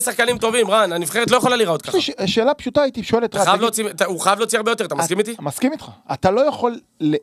שחקנים טובים, רן, הנבחרת לא יכולה לראות ככה. שאלה פשוטה הייתי שואלת, הוא חייב להוציא הרבה יותר, אתה מסכים איתי? מסכים איתך. אתה לא יכול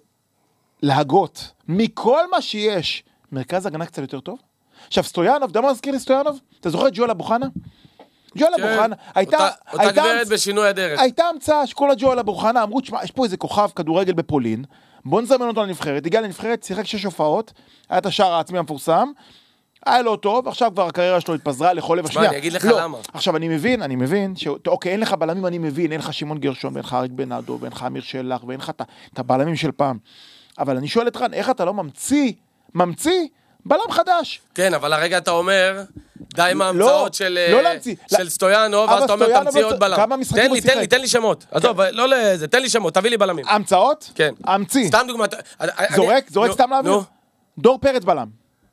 להגות מכל מה שיש מרכז הגנה קצת יותר טוב? עכשיו, סטויאנוב, אתה מזכיר לי סטויאנוב? אתה זוכר את ג'ואל אבוחנה? ג'ואל אבוחנה, אותה גברת בשינוי הדרך. הייתה המצאה שכל הג'ואל אבוחנה אמרו, תשמע, יש פה איזה כוכב כדורגל בפולין, בוא נזמן אותו לנבחרת, הגיע לנבחרת, שיחק 6 הופעות, היה את השער העצמי המפורסם, היה לו טוב, עכשיו כבר הקריירה שלו התפזרה לחולב השנייה. אני אגיד לך למה. עכשיו אני מבין, אוקיי, אין לך בלמים, אני מבין, אין לך שמעון גרשון, ואין לך אריק בנאדו, ואין לך אמיר שלח, ואין לך את הבלמים של פעם. אבל אני שואל אתך, איך אתה לא ממציא בלם חדש? כן, אבל הרגע אתה אומר, די עם ההמצאות של סטויאנוב, ואז אתה אומר, תמציא עוד בלם. תן לי שמות. עזוב, לא לזה, תן לי שמות, תביא לי בלמים. המצאות? כן. המציא. סתם דוגמא. זורק סתם להעביר? דור פרץ בלם.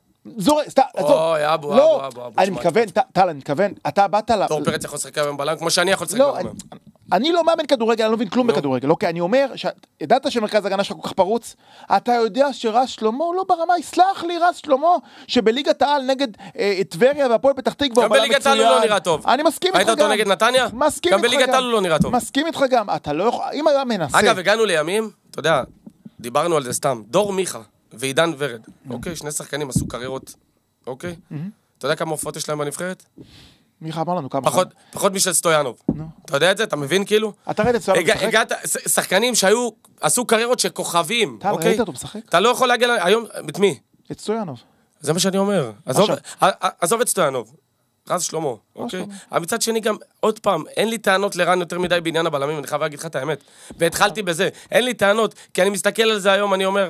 אוי, אבו. אני מתכוון, אתה באת לה... דור פרץ יכול לשחק היום בלם, כמו שאני יכול לשחק בלם. אני לא מאמן כדורגל, אני לא מבין כלום בכדורגל, אוקיי, אני אומר, ידעת שמרכז הגנה שלך כל כך פרוץ, אתה יודע שרז שלמה לא ברמה, יסלח לי רז שלמה, שבליגת העל נגד טבריה והפועל פתח תקווה, גם בליגת העל הוא לא נראה טוב. אני מסכים איתך גם. ראית אותו נגד נתניה? גם בליגת העל הוא לא נראה טוב. מסכים איתך גם, אתה לא יכול, אם היה מנסה... אגב, הגענו לימים, אתה יודע, דיברנו על זה סתם, דור מיכה ועידן ורד, אוקיי, 2 שחקנים עשו קריירות, אוקיי? אתה יודע כמה הופעות יש להם בנבחרת? מיכה אמר לנו כמה... פחות משל סטויאנוב. אתה יודע את זה? אתה מבין כאילו? אתה ראית את סטויאנוב משחק? הגעת, שחקנים עשו קריירות שכוכבים, אתה ראית אותו משחק? אתה לא יכול להגיע היום, את מי? את סטויאנוב. זה מה שאני אומר. עזוב את סטויאנוב. רז שלמה, אוקיי? אבל מצד שני גם, עוד פעם, אין לי טענות לרן יותר מדי בעניין הבלמים, אני חייב להגיד לך את האמת. והתחלתי בזה. אין לי טענות, כי אני מסתכל על זה היום, אני אומר,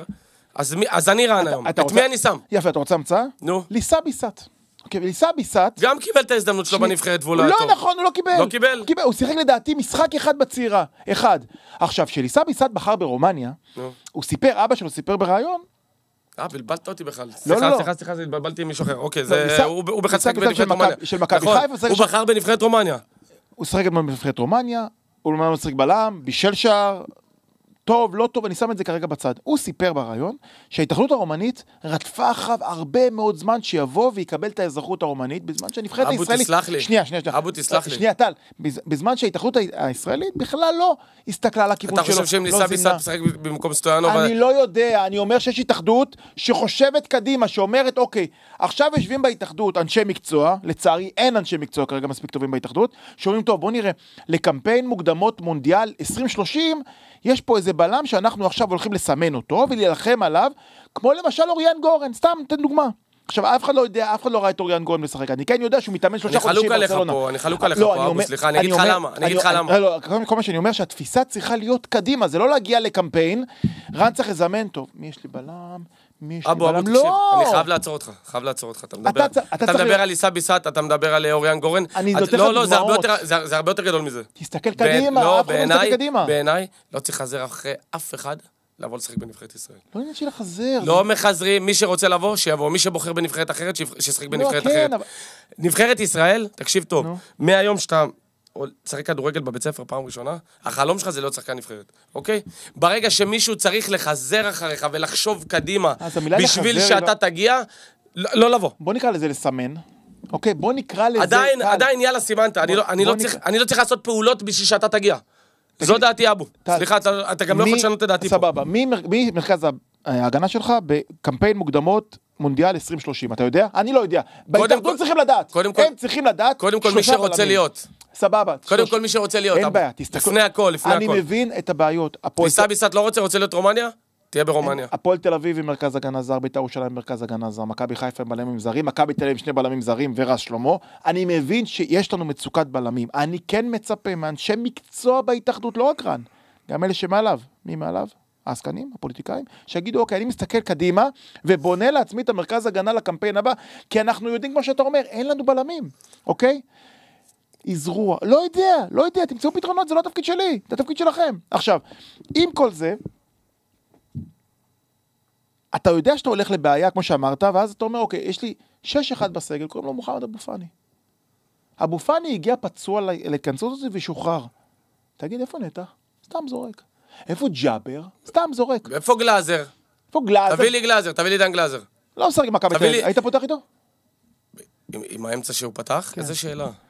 אז אני רן היום. את מי אני שם? יפה, אתה רוצה המצאה? נו. ליסה ביסת. אוקיי, וליסה ביסת... גם קיבל את ההזדמנות שלו בנבחרת והוא לא היה טוב. לא נכון, הוא לא קיבל. לא קיבל? הוא שיחק לדעתי משחק אחד בצעירה. אחד. עכשיו, שליסה ביסת בחר ברומניה, הוא סיפר, אבא שלו סיפר ברעיון... בלבלת אותי בכלל. סליחה, בלבלתי עם מישהו אחר. אוקיי, הוא בכלל שחק בנבחרת רומניה. של מכבי חיפה. הוא בחר בנבחרת רומניה. הוא שחק בנבחרת רומניה, הוא לא משחק בלם, בישל שער, טוב, לא טוב, אני שם את זה כרגע בצד. הוא סיפר ברעיון שההתאחדות הרומנית רדפה אחריו הרבה מאוד זמן שיבוא ויקבל את האזרחות הרומנית, בזמן שהנבחרת הישראלית... אבו תסלח לי. שנייה. אבו תסלח לי. שנייה, טל. בזמן שההתאחדות הישראלית בכלל לא הסתכלה על הכיוון שלו. אתה חושב שהם ניסה ביסת משחק במקום סטויאנוב? אני לא יודע, אני אומר שיש התאחדות שחושבת קדימה, שאומרת, אוקיי, עכשיו יושבים בהתאחדות אנשי מקצוע, לצערי אין אנשי מקצוע כרגע מספיק טובים בהתאחדות, שאומרים, טוב, בוא נראה, לקמפיין מוקדמות מונדיאל 2030, יש פה איזה בלם שאנחנו עכשיו הולכים לסמן אותו ולהילחם עליו, כמו למשל אוריאן גורן, סתם, תן דוגמה. עכשיו, אף אחד לא יודע, אף אחד לא ראה את אוריאן גורן לשחק. אני כן יודע שהוא מתאמן 3 חודשים ברצלונה. אני חלוק עליך פה, אבו, סליחה, אני אגיד לך למה. לא, כל מה שאני אומר שהתפיסה צריכה להיות קדימה, זה לא להגיע לקמפיין, רן צריך לזמן, טוב, מי יש לי בלם? אבו, תקשיב, אני חייב לעצור אותך, אתה מדבר על ליסה ביסת, אתה מדבר על אוריאן גורן, לא, זה הרבה יותר גדול מזה. תסתכל קדימה, אף אחד לא מסתכל קדימה. בעיניי, לא צריך לחזר אחרי אף אחד לבוא לשחק בנבחרת ישראל. לא עניין של לחזר. לא מחזרים, מי שרוצה לבוא, שיבוא, מי שבוחר בנבחרת אחרת, שישחק בנבחרת אחרת. נבחרת ישראל, תקשיב טוב, מהיום שאתה צריך כדורגל בבית ספר פעם ראשונה, החלום שלך זה להיות שחקן נבחרת, אוקיי? ברגע שמישהו צריך לחזר אחריך ולחשוב קדימה, בשביל שאתה תגיע, לא לבוא. בוא נקרא לזה לסמן, אוקיי? בוא נקרא לזה... עדיין יאללה סימנת, אני לא צריך לעשות פעולות בשביל שאתה תגיע. זו דעתי אבו. סליחה, אתה גם לא יכול לשנות את דעתי פה. סבבה, מי מרכז ההגנה שלך בקמפיין מוקדמות מונדיאל 2030, אתה יודע? אני לא יודע. בהתאחדות צריכים לדעת. הם צריכים לדעת. קודם כל מי שרוצה להיות. סבבה. קודם כל מי שרוצה להיות. אין בעיה, תסתכל. לפני הכל. אני מבין את הבעיות. ליסה ביסת לא רוצה להיות רומניה? תהיה ברומניה. הפועל תל אביב עם מרכז הגנה זר, בית"ר ירושלים עם מרכז הגנה זר, מכבי חיפה עם בלמים זרים, מכבי תל אביב עם 2 בלמים זרים ורז שלמה. אני מבין שיש לנו מצוקת בלמים. אני כן מצפה מאנשי מקצוע בהתאחדות, לא רק רן, גם אלה שמעליו. מי מעליו? העסקנים, הפוליטיקאים, שיגידו, אוקיי, אני מסתכל קדימה ובונה לעצמי את המרכז הגנה לקמפיין הבא, כי אנחנו יודעים, כמו שאתה אומר, אין לנו בלמים, אוקיי? יזרוע, לא יודע, תמצאו פתרונות, זה לא התפקיד שלי, זה התפקיד שלכם. עכשיו, עם כל זה, אתה יודע שאתה הולך לבעיה, כמו שאמרת, ואז אתה אומר, אוקיי, יש לי 6-1 בסגל, קוראים לו מוחמד אבו פאני. אבו פאני הגיע פצוע להתכנסות הזה ושוחרר. תגיד, איפה נטע? סתם זורק. איפה ג'אבר? סתם זורק. איפה גלאזר? תביא לי גלאזר, תביא לי דן גלאזר. לא משחק עם מכבי תל אביב. היית פותח איתו? עם האמצע שהוא פתח? איזה שאלה.